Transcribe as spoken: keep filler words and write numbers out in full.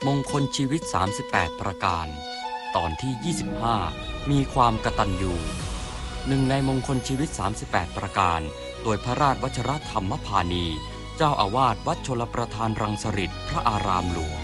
มงคลชีวิตสามสิบแปดประการตอนที่ยี่สิบห้ามีความกตัญญูหนึ่งในมงคลชีวิตสามสิบแปดประการโดยพระราชวชิรธรรมพานีเจ้าอาวาสวัดชลประทานรังสฤษฎ์พระอารามหลวง